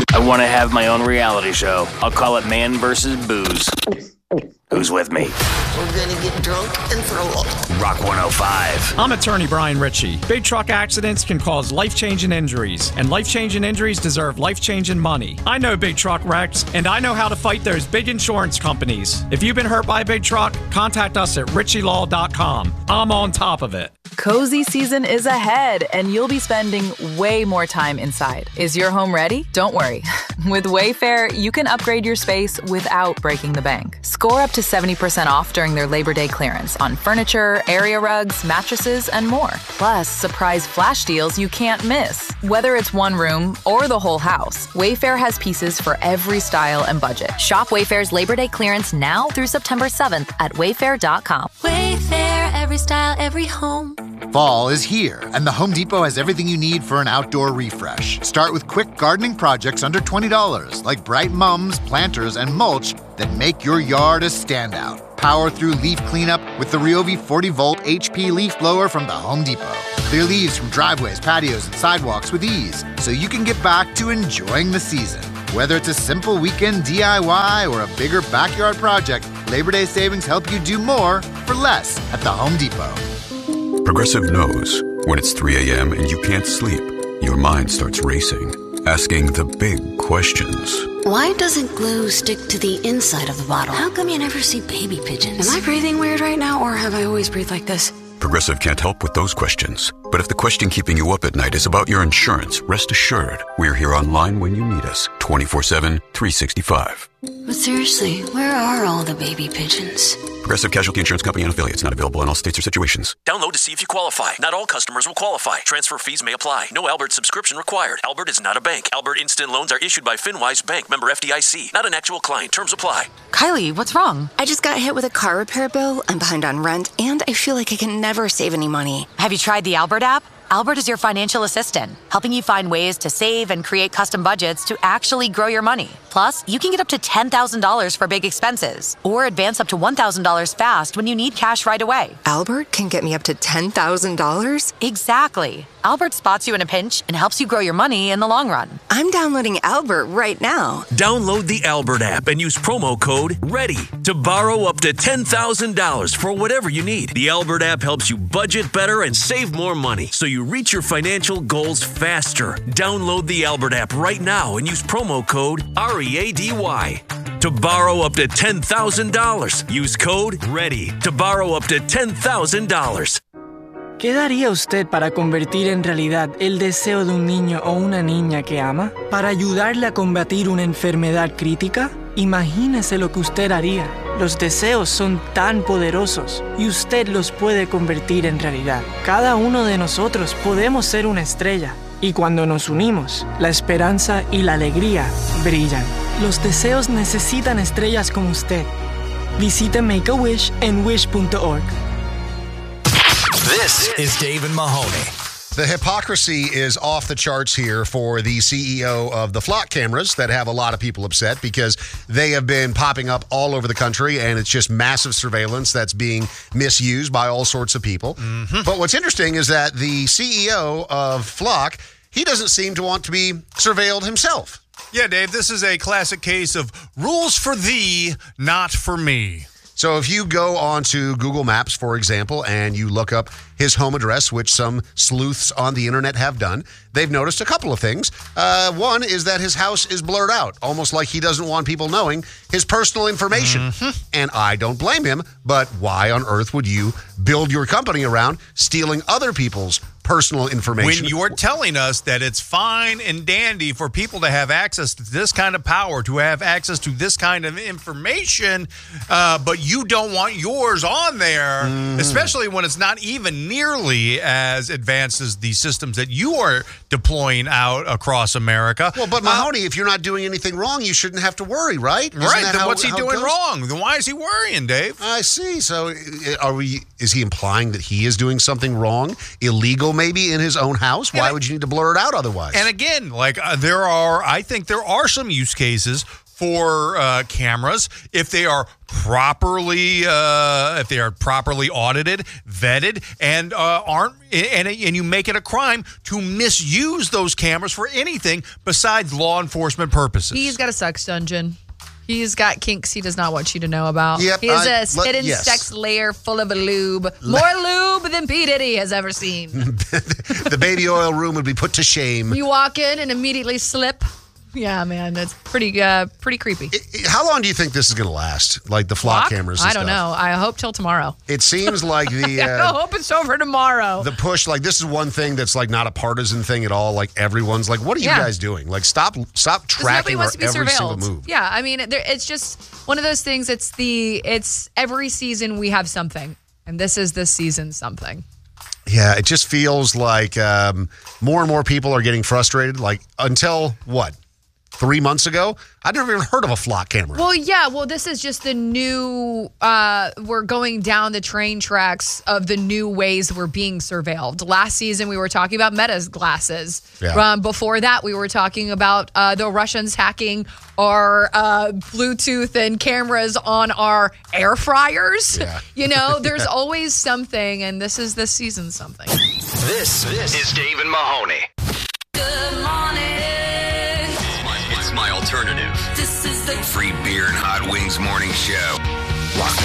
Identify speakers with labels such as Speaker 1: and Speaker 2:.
Speaker 1: I want to have my own reality show. I'll call it Man vs. Booze. Who's with me?
Speaker 2: We're gonna get drunk and throw up.
Speaker 1: Rock 105.
Speaker 3: I'm attorney Brian Ritchie. Big truck accidents can cause life-changing injuries, and life-changing injuries deserve life-changing money. I know big truck wrecks, and I know how to fight those big insurance companies. If you've been hurt by a big truck, contact us at ritchielaw.com. I'm on top of it.
Speaker 4: Cozy season is ahead, and you'll be spending way more time inside. Is your home ready? Don't worry. With Wayfair, you can upgrade your space without breaking the bank. Score up to 70% off during their Labor Day clearance on furniture, area rugs, mattresses, and more. Plus, surprise flash deals you can't miss. Whether it's one room or the whole house, Wayfair has pieces for every style and budget.
Speaker 5: Shop Wayfair's Labor Day clearance now through September 7th at wayfair.com.
Speaker 6: Wayfair, every style, every home.
Speaker 7: Fall is here, and the Home Depot has everything you need for an outdoor refresh. Start with quick gardening projects under $20, like bright mums, planters, and mulch that make your yard a standout. Power through leaf cleanup with the Ryobi 40-volt HP leaf blower from the Home Depot. Clear leaves from driveways, patios, and sidewalks with ease, so you can get back to enjoying the season. Whether it's a simple weekend DIY or a bigger backyard project, Labor Day savings help you do more for less at the Home Depot.
Speaker 8: Progressive knows when it's 3 a.m. and you can't sleep, your mind starts racing, asking the big questions.
Speaker 9: Why doesn't glue stick to the inside of the bottle? How come you never see baby pigeons? Am I breathing weird right now, or have I always breathed like this?
Speaker 8: Progressive can't help with those questions. But if the question keeping you up at night is about your insurance, rest assured, we're here online when you need us, 24/7, 365.
Speaker 9: But seriously, where are all the baby pigeons?
Speaker 8: Progressive Casualty Insurance Company and affiliates, not available in all states or situations.
Speaker 10: Download to see if you qualify. Not all customers will qualify. Transfer fees may apply. No Albert subscription required. Albert is not a bank. Albert Instant Loans are issued by FinWise Bank, member FDIC. Not an actual client. Terms apply.
Speaker 11: Kylie, what's wrong?
Speaker 12: I just got hit with a car repair bill. I'm behind on rent, and I feel like I can never save any money.
Speaker 11: Have you tried the Albert app? Albert is your financial assistant, helping you find ways to save and create custom budgets to actually grow your money. Plus, you can get up to $10,000 for big expenses, or advance up to $1,000 fast when you need cash right away.
Speaker 12: Albert can get me up to $10,000?
Speaker 11: Exactly. Albert spots you in a pinch and helps you grow your money in the long run.
Speaker 12: I'm downloading Albert right now.
Speaker 10: Download the Albert app and use promo code READY to borrow up to $10,000 for whatever you need. The Albert app helps you budget better and save more money, so you reach your financial goals faster. Download the Albert app right now and use promo code READY to borrow up to $10,000. Use code READY to borrow up to $10,000.
Speaker 13: ¿Qué daría usted para convertir en realidad el deseo de un niño o una niña que ama? ¿Para ayudarle a combatir una enfermedad crítica? Imagínese lo que usted haría. Los deseos son tan poderosos y usted los puede convertir en realidad. Cada uno de nosotros podemos ser una estrella, y cuando nos unimos, la esperanza y la alegría brillan. Los deseos necesitan estrellas como usted. Visite Make-A-Wish en wish.org.
Speaker 14: This is Dave and Mahoney.
Speaker 15: The hypocrisy is off the charts here for the CEO of the Flock cameras that have a lot of people upset because they have been popping up all over the country, and it's just massive surveillance that's being misused by all sorts of people. Mm-hmm. But what's interesting is that the CEO of Flock, he doesn't seem to want to be surveilled himself.
Speaker 16: Yeah, Dave, this is a classic case of rules for thee, not for me.
Speaker 15: So if you go onto Google Maps, for example, and you look up his home address, which some sleuths on the internet have done, they've noticed a couple of things. One is that his house is blurred out, almost like he doesn't want people knowing his personal information. Mm-hmm. And I don't blame him, but why on earth would you build your company around stealing other people's personal information?
Speaker 16: When you're telling us that it's fine and dandy for people to have access to this kind of power, to have access to this kind of information, but you don't want yours on there, especially when it's not even nearly as advanced as the systems that you are deploying out across America.
Speaker 15: Well, but Mahoney, if you're not doing anything wrong, you shouldn't have to worry, right?
Speaker 16: Right, then what's he doing wrong? Then why is he worrying, Dave?
Speaker 15: I see. So is he implying that he is doing something wrong, illegal maybe, in his own house? Why would you need to blur it out otherwise?
Speaker 16: And again, like I think there are some use cases for cameras if they are properly audited, vetted, and and you make it a crime to misuse those cameras for anything besides law enforcement purposes.
Speaker 17: He's got a sex dungeon. He's got kinks he does not want you to know about.
Speaker 15: Yep,
Speaker 17: He has a hidden sex layer full of lube. More lube than P. Diddy has ever seen.
Speaker 15: The baby oil room would be put to shame.
Speaker 17: You walk in and immediately slip. Yeah, man, that's pretty creepy.
Speaker 15: How long do you think this is going to last? Like the flock cameras and
Speaker 17: I don't know. I hope till tomorrow.
Speaker 15: It seems like the...
Speaker 17: I hope it's over tomorrow.
Speaker 15: The push, like this is one thing that's like not a partisan thing at all. Like everyone's like, what are you guys doing? Like stop tracking our every single move.
Speaker 17: Yeah, I mean, it's just one of those things. It's every season we have something. And this is this season something.
Speaker 15: Yeah, it just feels like more and more people are getting frustrated. Like until what? 3 months ago, I'd never even heard of a flock camera.
Speaker 17: Well, yeah. Well, this is just the new, we're going down the train tracks of the new ways we're being surveilled. Last season, we were talking about Meta's glasses.
Speaker 15: Yeah.
Speaker 17: Before that, we were talking about the Russians hacking our Bluetooth and cameras on our air fryers.
Speaker 15: Yeah.
Speaker 17: You know, there's always something, and this is this season something.
Speaker 14: This is Dave and Mahoney.
Speaker 6: Good morning.
Speaker 14: It's my alternative.
Speaker 6: This is the
Speaker 14: Free beer and hot wings morning show. Rock